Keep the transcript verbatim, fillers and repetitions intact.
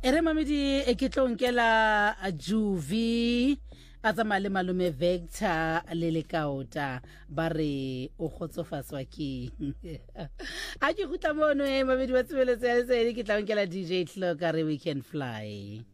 ere mamedi e ke tlo nkela Juvi a tsamaya le malume Vector le Lekaota ba re o khotsofatswa ke a ke gutla mono e mamedi wa tsebeletse ya se ke tla nkela D J Hloka re We Can Fly.